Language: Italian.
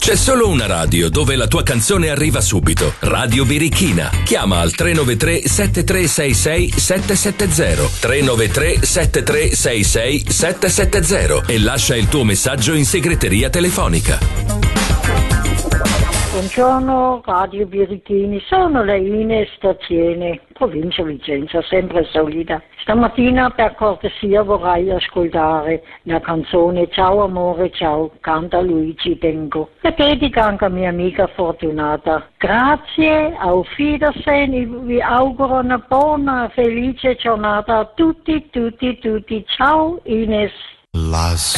C'è solo una radio dove la tua canzone arriva subito. Radio Birichina. Chiama al 393 7366 770 393 7366 770 e lascia il tuo messaggio in segreteria telefonica. Buongiorno Radio Birichini, sono la Ines da Tiene, provincia Vicenza, sempre solida. Stamattina per cortesia vorrei ascoltare la canzone Ciao amore ciao, canta Luigi Tengo. La dedica anche a mia amica Fortunata. Grazie, auf Wiedersehen, vi auguro una buona, felice giornata a tutti. Ciao Ines. Lassù